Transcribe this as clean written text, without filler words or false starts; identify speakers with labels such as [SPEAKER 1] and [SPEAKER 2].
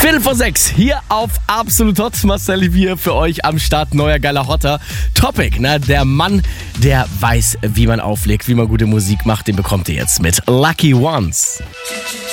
[SPEAKER 1] 5:05 hier auf Absolut Hot. Marcel hier für euch am Start. Neuer geiler Hotter Topic. Na, der Mann, der weiß, wie man auflegt, wie man gute Musik macht, den bekommt ihr jetzt mit Lucky Ones.